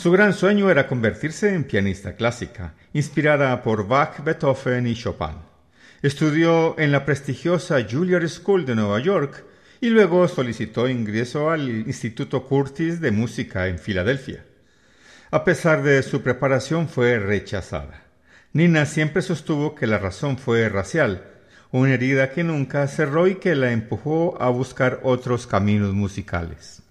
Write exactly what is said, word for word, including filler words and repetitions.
Su gran sueño era convertirse en pianista clásica, inspirada por Bach, Beethoven y Chopin. Estudió en la prestigiosa Juilliard School de Nueva York y luego solicitó ingreso al Instituto Curtis de Música en Filadelfia. A pesar de su preparación, fue rechazada. Nina siempre sostuvo que la razón fue racial, una herida que nunca cerró y que la empujó a buscar otros caminos musicales.